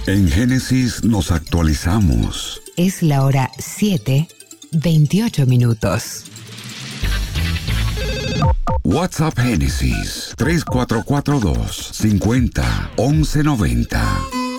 En Génesis nos actualizamos. Es la hora 7:28. WhatsApp Génesis 3442 50 1190.